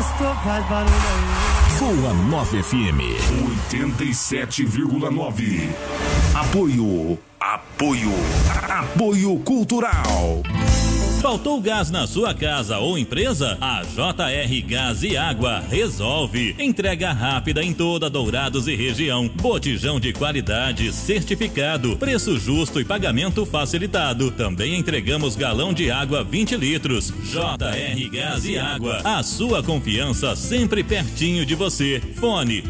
gostou, faz barulho aí. Boa 9 FM 87,9. Apoio Cultural. Faltou gás na sua casa ou empresa? A JR Gás e Água resolve. Entrega rápida em toda Dourados e região. Botijão de qualidade certificado. Preço justo e pagamento facilitado. Também entregamos galão de água 20 litros. JR Gás e Água. A sua confiança sempre pertinho de você. Fone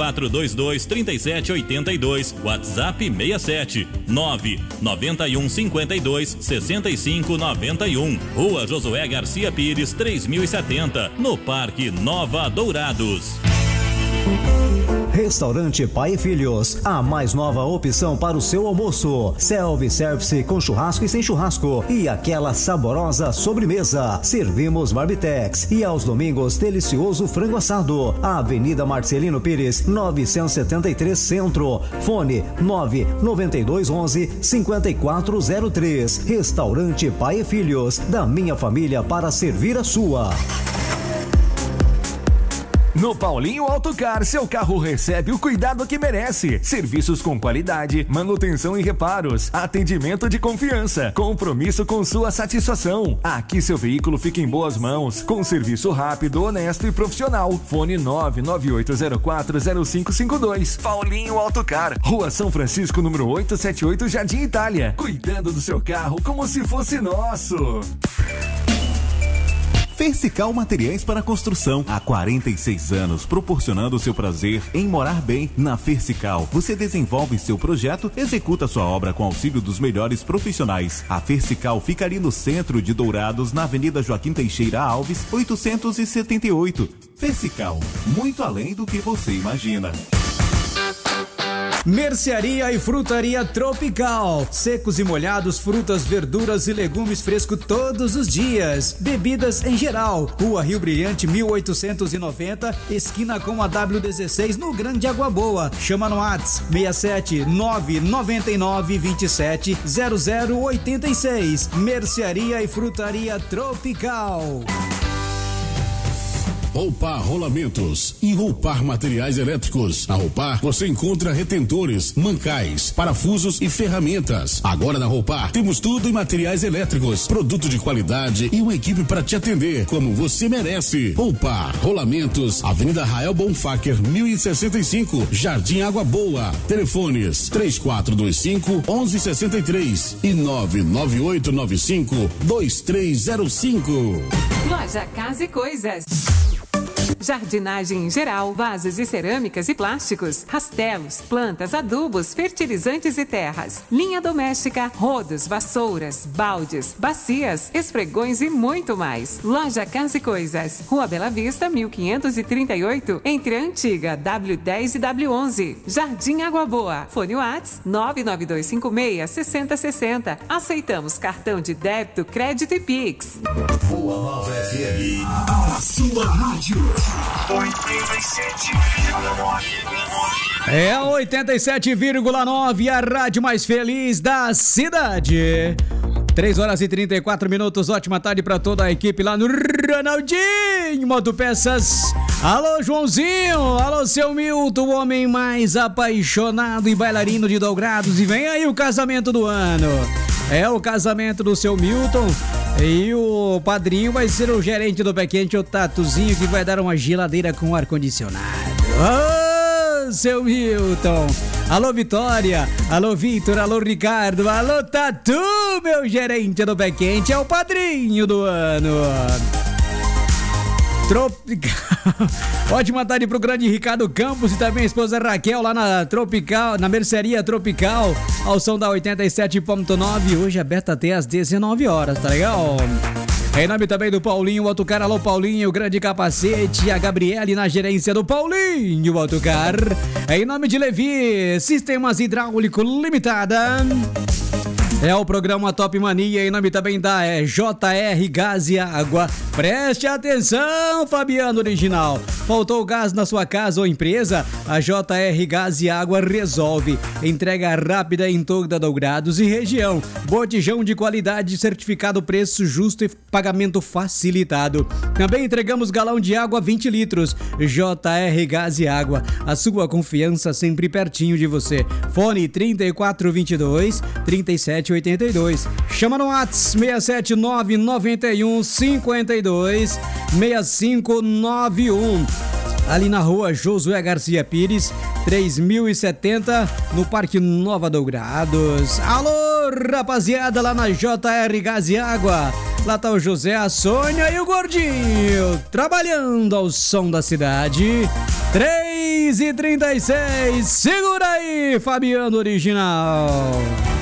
3422-3782. WhatsApp 67 991 52 65 91. Rua Josué Garcia Pires, 3070, no Parque Nova Dourados. Restaurante Pai e Filhos, a mais nova opção para o seu almoço. Self-service com churrasco e sem churrasco e aquela saborosa sobremesa. Servimos Barbitex e aos domingos delicioso frango assado. Avenida Marcelino Pires, 973 Centro. Fone 99211-5403. Restaurante Pai e Filhos, da minha família para servir a sua. No Paulinho Autocar, seu carro recebe o cuidado que merece. Serviços com qualidade, manutenção e reparos, atendimento de confiança, compromisso com sua satisfação. Aqui seu veículo fica em boas mãos, com serviço rápido, honesto e profissional. Fone 998040552. Paulinho Autocar, Rua São Francisco, número 878, Jardim Itália. Cuidando do seu carro como se fosse nosso. Fercical Materiais para Construção. Há 46 anos, proporcionando o seu prazer em morar bem. Na Fercical, você desenvolve seu projeto, executa sua obra com auxílio dos melhores profissionais. A Fercical fica ali no centro de Dourados, na Avenida Joaquim Teixeira Alves, 878. Fercical, muito além do que você imagina. Mercearia e Frutaria Tropical. Secos e molhados, frutas, verduras e legumes frescos todos os dias. Bebidas em geral. Rua Rio Brilhante, 1890, esquina com a W16, no Grande Água Boa. Chama no WhatsApp 67 999 27 0086. Mercearia e Frutaria Tropical. Roupar Rolamentos e Roupar Materiais Elétricos. Na Roupar você encontra retentores, mancais, parafusos e ferramentas. Agora na Roupar temos tudo em materiais elétricos, produto de qualidade e uma equipe para te atender como você merece. Roupar Rolamentos, Avenida Rael Bonfacker 1065, Jardim Água Boa. Telefones 3425-1163 e 99895-2305. Loja Casa e Coisas. Jardinagem em geral, vasos de cerâmicas e plásticos, rastelos, plantas, adubos, fertilizantes e terras, linha doméstica, rodos, vassouras, baldes, bacias, esfregões e muito mais. Loja Casa e Coisas, Rua Bela Vista, 1538, entre a antiga W10 e W11. Jardim Água Boa. Fone Whats 99256-6060. Aceitamos cartão de débito, crédito e Pix. Boa 9 FM, a sua rádio. 87,9. É a 87,9, a rádio mais feliz da cidade. 3h34, ótima tarde para toda a equipe lá no Ronaldinho Motopeças. Alô, Joãozinho, alô, seu Milton, o homem mais apaixonado e bailarino de Dourados. E vem aí o casamento do ano. É o casamento do seu Milton. E o padrinho vai ser o gerente do Pé Quente, o Tatuzinho, que vai dar uma geladeira com ar-condicionado. Ô, seu Milton! Alô, Vitória! Alô, Vitor! Alô, Ricardo! Alô, Tatu, meu gerente do Pé Quente, é o padrinho do ano! Tropical. Ótima tarde pro grande Ricardo Campos e também a esposa Raquel lá na Tropical, na Mercearia Tropical, ao som da 87.9, hoje aberta até às 19 horas, tá legal? Em nome também do Paulinho Autocar, alô Paulinho, o grande capacete, a Gabriele na gerência do Paulinho Autocar. Em nome de Levi, Sistemas Hidráulico Limitada. É o programa Top Mania, em nome também da JR Gás e Água. Preste atenção, Fabiano Original. Faltou gás na sua casa ou empresa? A JR Gás e Água resolve. Entrega rápida em toda Dourados e região. Botijão de qualidade, certificado, preço justo e pagamento facilitado. Também entregamos galão de água 20 litros. JR Gás e Água. A sua confiança sempre pertinho de você. Fone 3422-3782. Chama no WhatsApp 67991526591. Ali na rua Josué Garcia Pires, 3070, no Parque Nova Dourados. Alô, rapaziada, lá na JR Gás e Água. Lá tá o José, a Sônia e o Gordinho, trabalhando ao som da cidade. 3h36, segura aí, Fabiano Original.